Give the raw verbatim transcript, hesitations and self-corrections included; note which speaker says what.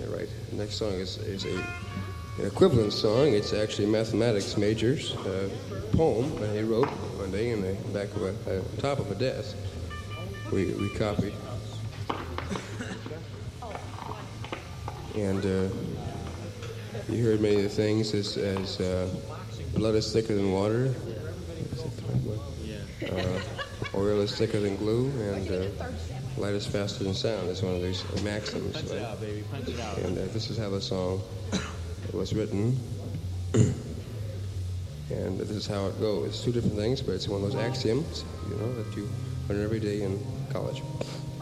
Speaker 1: that right. The next song is, is a, an equivalent song. It's actually a mathematics major's uh, poem that he wrote one day in the back of a, uh, top of a desk. We, we copied. And uh, you heard many of the things as, as uh, blood is thicker than water. Uh, oil is thicker than glue, and uh, light is faster than sound. It's one of these maxims.
Speaker 2: Punch
Speaker 1: right?
Speaker 2: it out, baby. Punch it out.
Speaker 1: And uh, this is how the song was written. And this is how it goes. It's two different things, but it's one of those axioms, you know, that you learn every day in college.